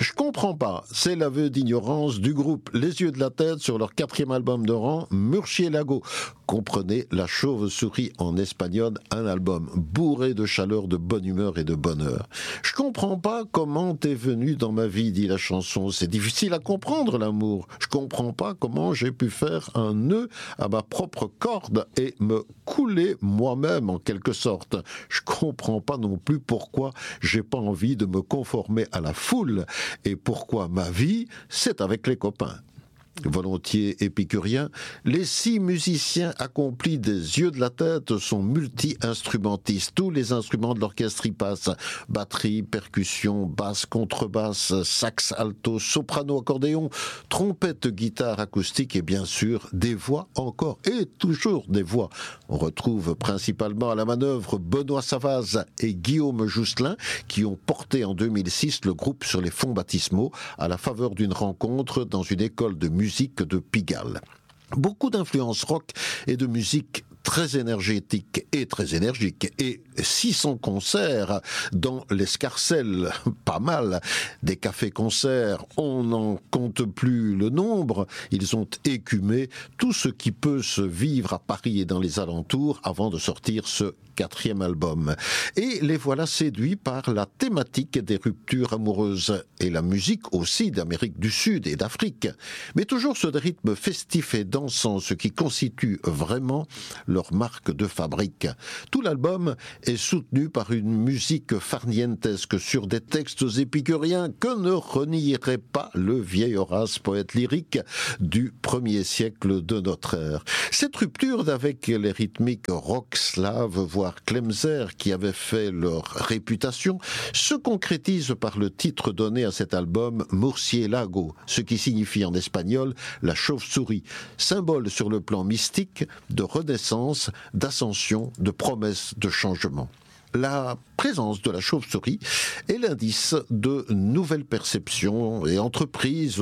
Je comprends pas, c'est l'aveu d'ignorance du groupe Les Yeux de la Tête sur leur 4e album de rang, Murciélago. Comprenez La Chauve-souris en espagnol, un album bourré de chaleur, de bonne humeur et de bonheur. Je comprends pas comment t'es venu dans ma vie, dit la chanson. C'est difficile à comprendre, l'amour. Je comprends pas comment j'ai pu faire un nœud à ma propre corde et me couler moi-même en quelque sorte. Je comprends pas non plus pourquoi j'ai pas envie de me conformer à la foule et pourquoi ma vie, c'est avec les copains. Volontiers épicurien, les 6 musiciens accomplis des Yeux de la Tête sont multi-instrumentistes. Tous les instruments de l'orchestre y passent. Batterie, percussion, basse, contrebasse, sax, alto, soprano, accordéon, trompette, guitare acoustique et bien sûr des voix encore et toujours des voix. On retrouve principalement à la manœuvre Benoît Savaz et Guillaume Jousselin qui ont porté en 2006 le groupe sur les fonds baptismaux à la faveur d'une rencontre dans une école de musique de Pigalle. Beaucoup d'influences rock et de musique très énergétique et très énergique. Et 600 concerts dans l'escarcelle, pas mal. Des cafés-concerts, on n'en compte plus le nombre. Ils ont écumé tout ce qui peut se vivre à Paris et dans les alentours avant de sortir ce 4e album. Et les voilà séduits par la thématique des ruptures amoureuses et la musique aussi d'Amérique du Sud et d'Afrique. Mais toujours ce rythme festif et dansant, ce qui constitue vraiment leur marque de fabrique. Tout l'album est soutenu par une musique farnientesque sur des textes épicuriens que ne renierait pas le vieil Horace, poète lyrique du 1er siècle de notre ère. Cette rupture avec les rythmiques rock, slave, voire Klemser, qui avaient fait leur réputation, se concrétise par le titre donné à cet album, Murciélago, ce qui signifie en espagnol la chauve-souris, symbole sur le plan mystique de renaissance, d'ascension, de promesse, de changement. La présence de la chauve-souris est l'indice de nouvelles perceptions et entreprises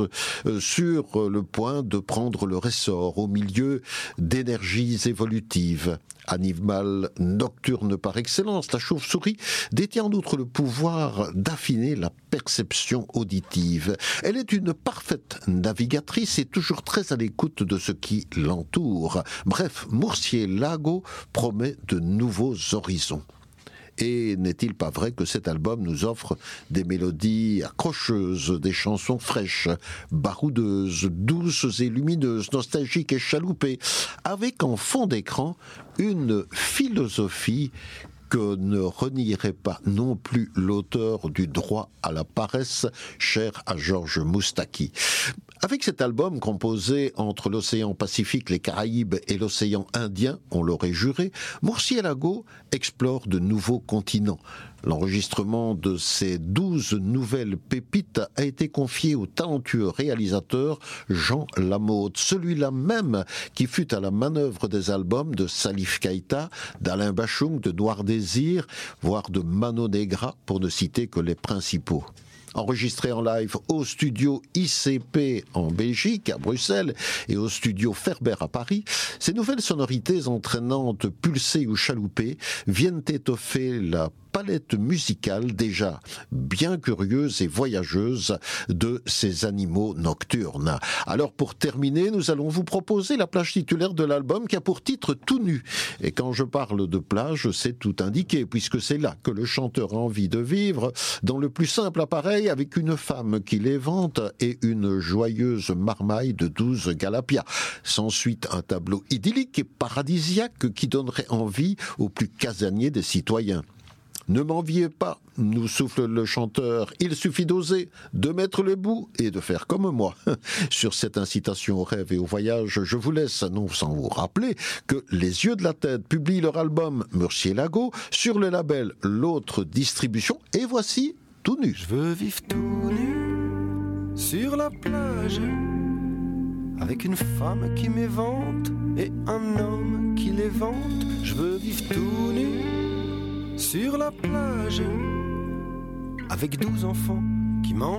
sur le point de prendre leur essor au milieu d'énergies évolutives. Animal nocturne par excellence, la chauve-souris détient en outre le pouvoir d'affiner la perception auditive. Elle est une parfaite navigatrice et toujours très à l'écoute de ce qui l'entoure. Bref, Murciélago promet de nouveaux horizons. Et n'est-il pas vrai que cet album nous offre des mélodies accrocheuses, des chansons fraîches, baroudeuses, douces et lumineuses, nostalgiques et chaloupées, avec en fond d'écran une philosophie que ne renierait pas non plus l'auteur du Droit à la paresse, cher à Georges Moustaki. Avec cet album composé entre l'océan Pacifique, les Caraïbes et l'océan Indien, on l'aurait juré, Murciélago explore de nouveaux continents. L'enregistrement de ces 12 nouvelles pépites a été confié au talentueux réalisateur Jean Lamotte, celui-là même qui fut à la manœuvre des albums de Salif Keïta, d'Alain Bachung, de Noir Désir, voire de Mano Negra, pour ne citer que les principaux. Enregistré en live au studio ICP en Belgique, à Bruxelles, et au studio Ferber à Paris, ces nouvelles sonorités entraînantes, pulsées ou chaloupées, viennent étoffer la palette musicale déjà bien curieuse et voyageuse de ces animaux nocturnes. Alors pour terminer, nous allons vous proposer la plage titulaire de l'album qui a pour titre Tout nu. Et quand je parle de plage, c'est tout indiqué, puisque c'est là que le chanteur a envie de vivre, dans le plus simple appareil, avec une femme qui l'évente et une joyeuse marmaille de 12 galapias. S'ensuit un tableau idyllique et paradisiaque qui donnerait envie aux plus casaniers des citoyens. Ne m'enviez pas, nous souffle le chanteur, il suffit d'oser, de mettre le bout et de faire comme moi. Sur cette incitation au rêve et au voyage, je vous laisse, non sans vous rappeler, que Les Yeux de la Tête publient leur album Murciélago sur le label L'Autre Distribution, et voici Tout nu. Je veux vivre tout nu sur la plage, avec une femme qui m'évente et un homme qui l'évente. Je veux vivre tout nu sur la plage, avec 12 enfants qui mangent.